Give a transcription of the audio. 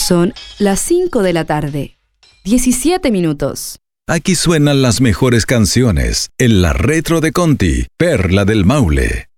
Son las 5 de la tarde, 17 minutos. Aquí suenan las mejores canciones en la Retro de Conti, Perla del Maule.